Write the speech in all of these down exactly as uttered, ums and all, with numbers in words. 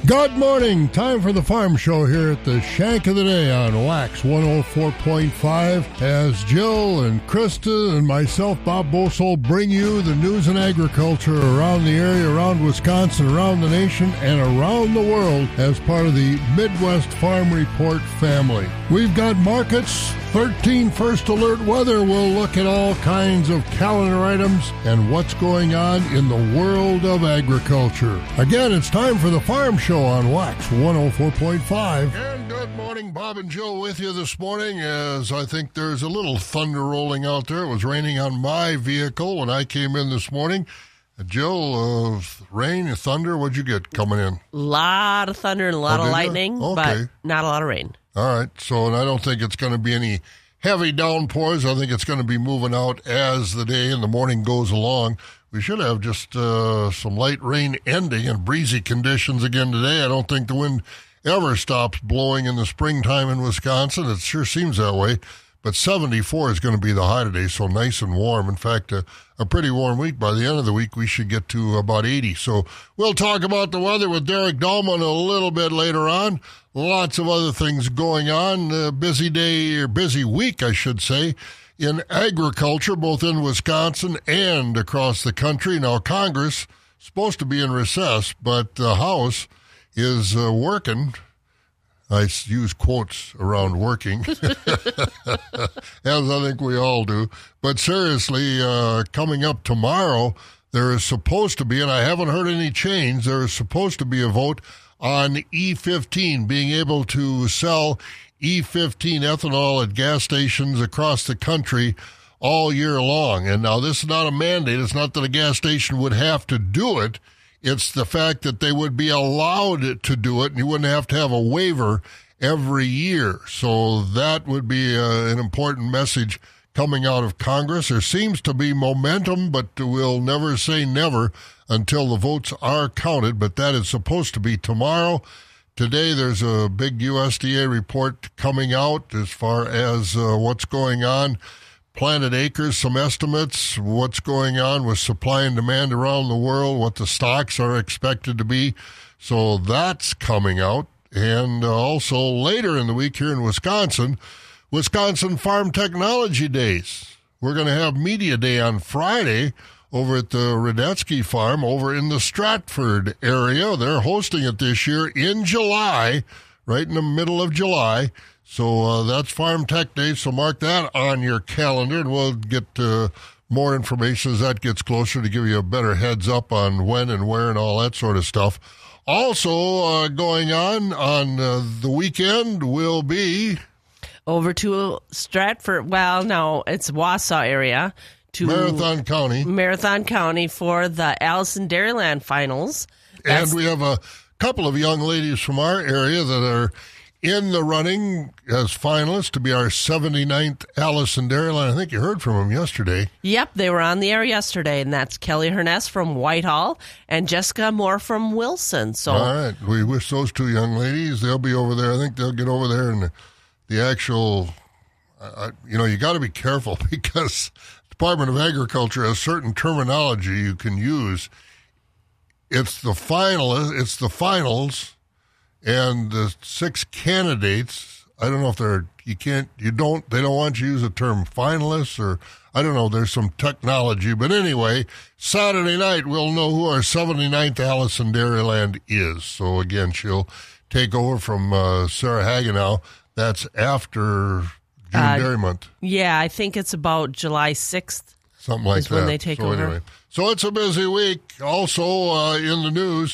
Good morning. Time for the Farm Show here at the Shank of the Day on Wax one oh four point five. As Jill and Krista and myself, Bob Bosold, bring you the news and agriculture around the area, around Wisconsin, around the nation, and around the world as part of the Midwest Farm Report family. We've got markets, thirteen First Alert weather. We'll look at all kinds of calendar items and what's going on in the world of agriculture. Again, it's time for the Farm Show on Wax one oh four point five. And good morning, Bob and Jill with you this morning, as I think there's a little thunder rolling out there. It was raining on my vehicle when I came in this morning. Jill, uh, rain, thunder, what'd you get coming in? A lot of thunder and a lot Oh, of did ya? lightning, Okay. but not a lot of rain. All right, so and I don't think it's going to be any heavy downpours. I think it's going to be moving out as the day and the morning goes along. We should have just uh, some light rain ending and breezy conditions again today. I don't think the wind ever stops blowing in the springtime in Wisconsin. It sure seems that way. But seventy-four is going to be the high today, so nice and warm. In fact, a, a pretty warm week. By the end of the week, we should get to about eighty. So we'll talk about the weather with Derek Dahlman a little bit later on. Lots of other things going on. A busy day, or busy week, I should say, in agriculture, both in Wisconsin and across the country. Now, Congress is supposed to be in recess, but the House is uh, working. I use quotes around working, as I think we all do. But seriously, uh, coming up tomorrow, there is supposed to be, and I haven't heard any change, there is supposed to be a vote on E fifteen, being able to sell E fifteen ethanol at gas stations across the country all year long. And now this is not a mandate. It's not that a gas station would have to do it. It's the fact that they would be allowed to do it, and you wouldn't have to have a waiver every year. So that would be uh, an important message coming out of Congress. There seems to be momentum, but we'll never say never until the votes are counted. But that is supposed to be tomorrow. Today there's a big U S D A report coming out as far as uh, what's going on. Planted acres, some estimates, what's going on with supply and demand around the world, what the stocks are expected to be. So that's coming out. And uh, also later in the week here in Wisconsin, Wisconsin Farm Technology Days. We're going to have Media Day on Friday over at the Radetzky Farm over in the Stratford area. They're hosting it this year in July, right in the middle of July. So uh, that's Farm Tech Day, so mark that on your calendar, and we'll get uh, more information as that gets closer to give you a better heads up on when and where and all that sort of stuff. Also uh, going on on uh, the weekend will be... Over to Stratford, well, no, it's Wausau area. To Marathon County. Marathon County for the Allison Dairyland Finals. That's, and we have a couple of young ladies from our area that are in the running as finalists to be our seventy-ninth Allison Dairyland. I think you heard from them yesterday. Yep, they were on the air yesterday, and that's Kelly Herness from Whitehall and Jessica Moore from Wilson. So, all right, we wish those two young ladies, they'll be over there. I think they'll get over there, and the, the actual, uh, you know, you got to be careful because the Department of Agriculture has certain terminology you can use. It's the final, it's the finals. And the six candidates, I don't know if they're, you can't, you don't, they don't want you to use the term finalists or, I don't know, there's some technology. But anyway, Saturday night, we'll know who our seventy-ninth Allison Dairyland is. So again, she'll take over from uh, Sarah Hagenow. That's after June uh, Dairy Month. Yeah, I think it's about July sixth. Something like is that. when they take so over. Anyway. So it's a busy week. Also uh, in the news,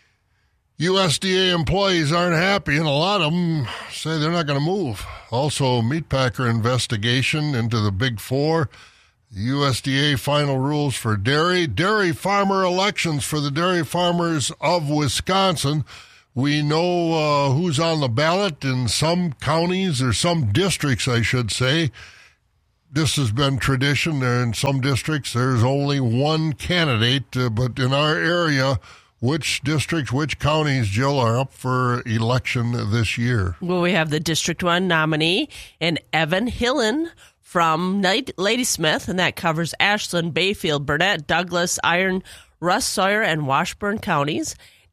U S D A employees aren't happy, and a lot of them say they're not going to move. Also, meatpacker investigation into the Big Four. U S D A final rules for dairy. Dairy farmer elections for the dairy farmers of Wisconsin. We know uh, who's on the ballot in some counties, or some districts, I should say. This has been tradition. There in some districts, there's only one candidate, uh, but in our area, which districts, which counties, Jill, are up for election this year? Well, we have the District one nominee, and Evan Hillen from Ladysmith, and that covers Ashland, Bayfield, Burnett, Douglas, Iron, Russ, Sawyer, and Washburn counties.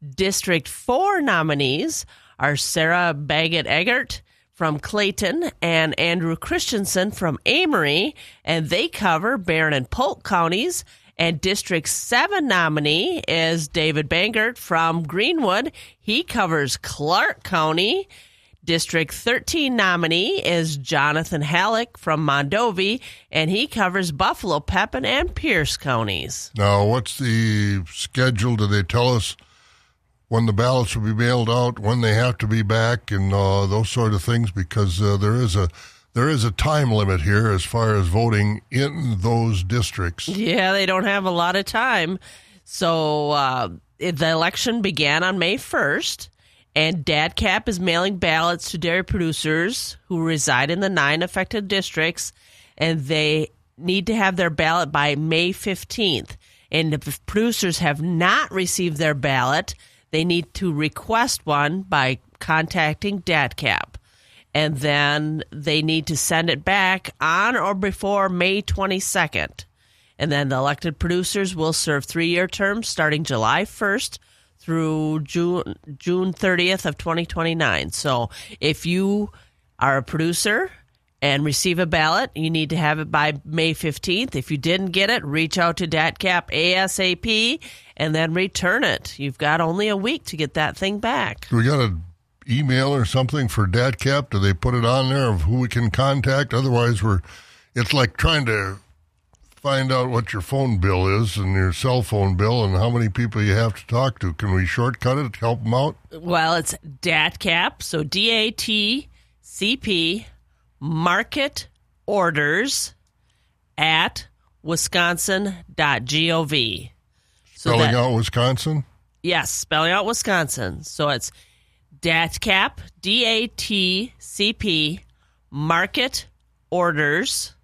District four nominees are Sarah Baggett-Eggert from Clayton and Andrew Christensen from Amory, and they cover Barron and Polk counties. And District seven nominee is David Bangert from Greenwood. He covers Clark County. District thirteen nominee is Jonathan Halleck from Mondovi, and he covers Buffalo, Pepin, and Pierce counties. Now, what's the schedule? Do they tell us when the ballots will be mailed out, when they have to be back, and uh, those sort of things? Because uh, there is a there is a time limit here as far as voting in those districts. Yeah, they don't have a lot of time. So uh, the election began on May first. And DADCAP is mailing ballots to dairy producers who reside in the nine affected districts, and they need to have their ballot by May fifteenth. And if producers have not received their ballot, they need to request one by contacting DADCAP. And then they need to send it back on or before May twenty-second. And then the elected producers will serve three-year terms starting July first through June June thirtieth of twenty twenty-nine. So if you are a producer and receive a ballot, you need to have it by May fifteenth. If you didn't get it, reach out to DADCAP ASAP and then return it. You've got only a week to get that thing back. Do we got an email or something for DADCAP? Do they put it on there of who we can contact? Otherwise, we're it's like trying to find out what your phone bill is and your cell phone bill and how many people you have to talk to. Can we shortcut it, help them out? Well, it's DADCAP, so D A T C P, market orders at wisconsin dot gov. So Spelling that, out Wisconsin? Yes, spelling out Wisconsin. So it's DADCAP, D A T C P, market orders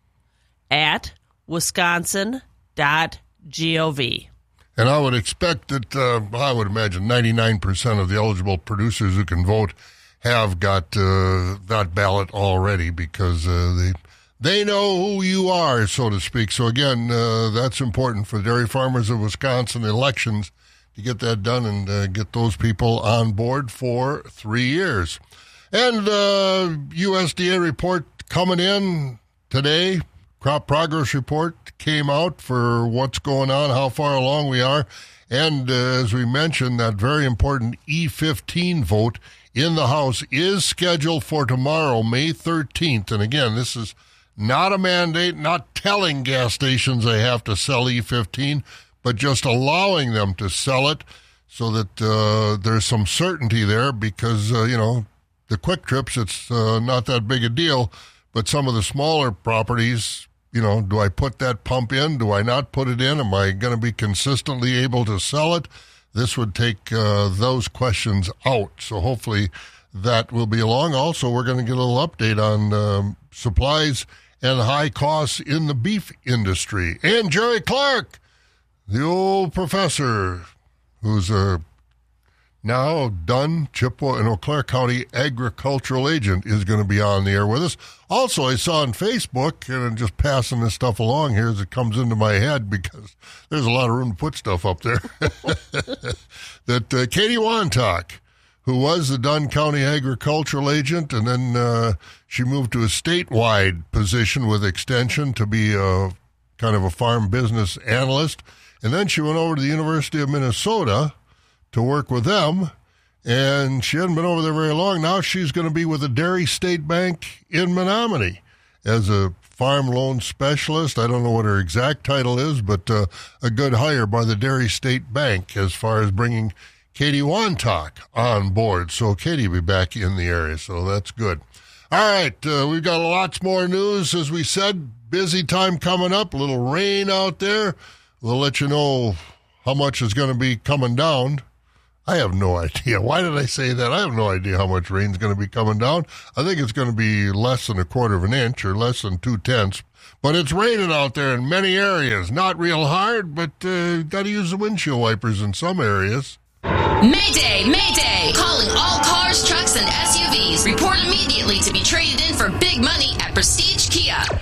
at wisconsin dot gov. And I would expect that, uh, I would imagine ninety-nine percent of the eligible producers who can vote have got uh, that ballot already because uh, they they know who you are, so to speak. So, again, uh, that's important for dairy farmers of Wisconsin elections to get that done and uh, get those people on board for three years. And uh, U S D A report coming in today. Crop progress report came out for what's going on, how far along we are. And uh, as we mentioned, that very important E fifteen vote in the House is scheduled for tomorrow, May thirteenth. And again, this is not a mandate, not telling gas stations they have to sell E fifteen, but just allowing them to sell it so that uh, there's some certainty there because, uh, you know, the quick trips, it's uh, not that big a deal. But some of the smaller properties, you know, do I put that pump in? Do I not put it in? Am I going to be consistently able to sell it? This would take uh, those questions out. So hopefully that will be along. Also, we're going to get a little update on um, supplies and high costs in the beef industry. And Jerry Clark, the old professor, who's a now done Chippewa and Eau Claire County agricultural agent, is going to be on the air with us. Also, I saw on Facebook, and I'm just passing this stuff along here as it comes into my head because there's a lot of room to put stuff up there, that uh, Katie Wantock, who was the Dunn County agricultural agent, and then uh, she moved to a statewide position with Extension to be a kind of a farm business analyst. And then she went over to the University of Minnesota to work with them, and she hadn't been over there very long. Now she's going to be with the Dairy State Bank in Menominee as a farm loan specialist. I don't know what her exact title is, but uh, a good hire by the Dairy State Bank as far as bringing Katie Wantock on board. So Katie will be back in the area, so that's good. All right, uh, we've got lots more news. As we said, busy time coming up, a little rain out there. We'll let you know how much is going to be coming down. I have no idea. Why did I say that? I have no idea how much rain's going to be coming down. I think it's going to be less than a quarter of an inch or less than two-tenths. But it's raining out there in many areas. Not real hard, but uh, got to use the windshield wipers in some areas. Mayday! Mayday! Calling all cars, trucks, and S U Vs. Report immediately to be traded in for big money at Prestige Kia.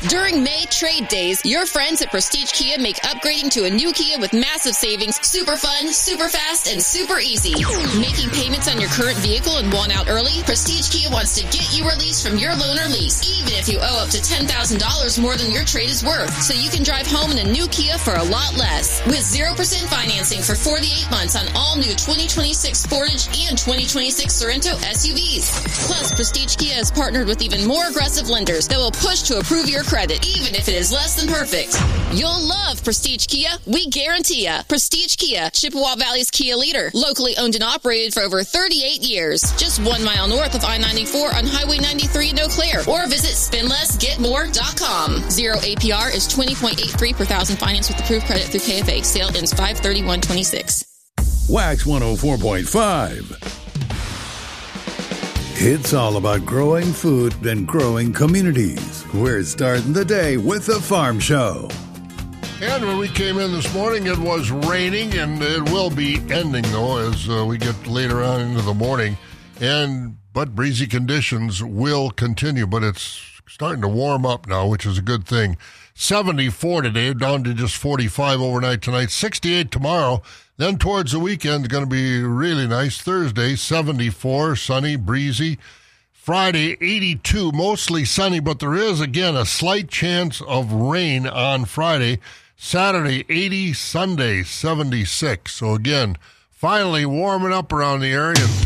During May trade days, your friends at Prestige Kia make upgrading to a new Kia with massive savings super fun, super fast, and super easy. Making payments on your current vehicle and want out early? Prestige Kia wants to get you released from your loan or lease, even if you owe up to ten thousand dollars more than your trade is worth, so you can drive home in a new Kia for a lot less. With zero percent financing for forty-eight months on all new twenty twenty-six Sportage and twenty twenty-six Sorento S U Vs. Plus, Prestige Kia has partnered with even more aggressive lenders that will push to approve your credit, even if it is less than perfect. You'll love Prestige Kia. We guarantee ya. Prestige Kia, Chippewa Valley's Kia leader. Locally owned and operated for over thirty-eight years. Just one mile north of I ninety-four on Highway ninety-three in Eau Claire. Or visit spend less get more dot com. Zero A P R is twenty point eight three per thousand finance with approved credit through K F A. Sale ends five thirty-one twenty-six. Wax one oh four point five. It's all about growing food and growing communities. We're starting the day with the Farm Show. And when we came in this morning, it was raining, and it will be ending, though, as uh, we get later on into the morning. And but breezy conditions will continue, but it's starting to warm up now, which is a good thing. seventy-four today, down to just forty-five overnight tonight. sixty-eight tomorrow. Then towards the weekend, it's going to be really nice. Thursday, seventy-four, sunny, breezy. Friday, eighty-two, mostly sunny, but there is, again, a slight chance of rain on Friday. Saturday, eighty, Sunday, seventy-six. So, again, finally warming up around the area.